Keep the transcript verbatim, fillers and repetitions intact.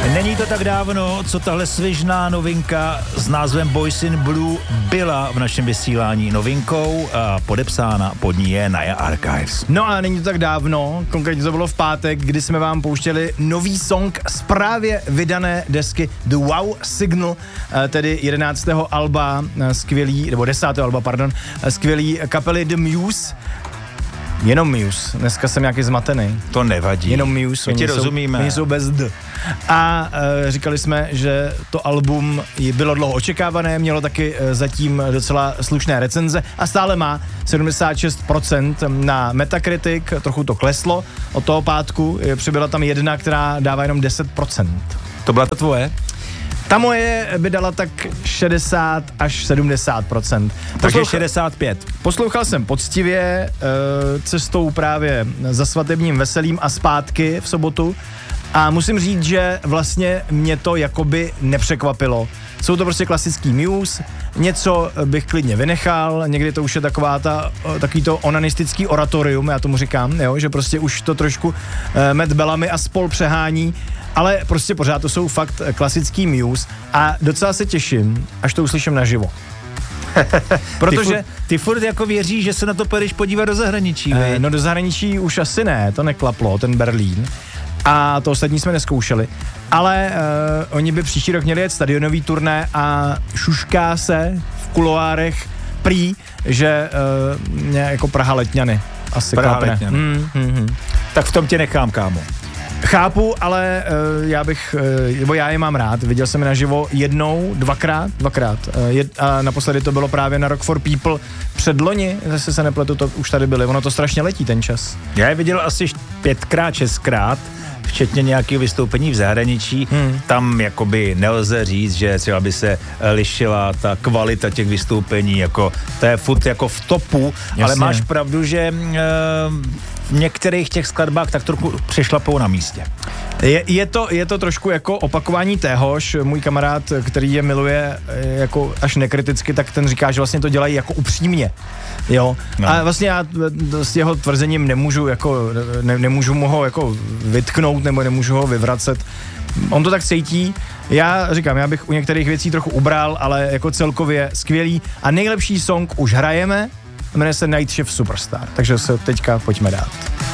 Není to tak dávno, co tahle svěžná novinka s názvem Boys in Blue byla v našem vysílání novinkou a podepsána pod ní je Naya Archives. No a není to tak dávno, konkrétně to bylo v pátek, kdy jsme vám pouštěli nový song z právě vydané desky The Wow Signal, tedy jedenáctého alba skvělý, nebo desátého alba, pardon, skvělý kapely The Muse. Jenom Muse, dneska jsem nějaký zmatený. To nevadí. Jenom Muse, my ti rozumíme. Oni jsou bez D. A e, říkali jsme, že to album bylo dlouho očekávané, mělo taky e, zatím docela slušné recenze a stále má sedmdesát šest procent na Metacritic, trochu to kleslo od toho pátku, přibyla tam jedna, která dává jenom deset procent. To byla ta tvoje? Ta moje by dala tak šedesát až sedmdesát procent. Takže Posloucha- šedesát pět. Poslouchal jsem poctivě e, cestou právě za svatebním veselím a zpátky v sobotu a musím říct, že vlastně mě to jakoby nepřekvapilo. Jsou to prostě klasický Muse, něco bych klidně vynechal, někdy to už je taková ta, takový to onanistický oratorium, já tomu říkám, jo, že prostě už to trošku e, Matt Bellamy a spol přehání, ale prostě pořád to jsou fakt klasický Muse a docela se těším, až to uslyším naživo. Protože ty furt, ty furt jako věříš, že se na to půjdeš podívat do zahraničí, eh, No do zahraničí už asi ne, to neklaplo, ten Berlín. A to ostatní jsme neskoušeli. Ale uh, oni by příští rok měli jet stadionový turné a šušká se v kuloárech prý, že uh, jako Praha Letňany asi Praha klapne. Letňany. Mm, mm, mm. Tak v tom tě nechám, kámo. Chápu, ale uh, já bych, uh, nebo já je mám rád, viděl jsem je naživo jednou, dvakrát, dvakrát. Uh, jed, a naposledy to bylo právě na Rock for People předloni, zase se nepletu, to už tady byly, ono to strašně letí ten čas. Já je viděl asi pětkrát, šestkrát, včetně nějakého vystoupení v zahraničí, hmm. tam jakoby nelze říct, že třeba by se lišila ta kvalita těch vystoupení, jako to je furt jako v topu, jasně. Ale máš pravdu, že e, v některých těch skladbách tak trochu přešlapou na místě. Je, je, to, je to trošku jako opakování téhož, můj kamarád, který je miluje jako až nekriticky, tak ten říká, že vlastně to dělají jako upřímně. Jo. No. A vlastně já s jeho tvrzením nemůžu jako, ne, nemůžu mu ho jako vytknout nebo nemůžu ho vyvracet. On to tak cítí. Já říkám, já bych u některých věcí trochu ubral, ale jako celkově skvělý. A nejlepší song už hrajeme, jmenuje se Night Shift Superstar. Takže se teďka pojďme dát.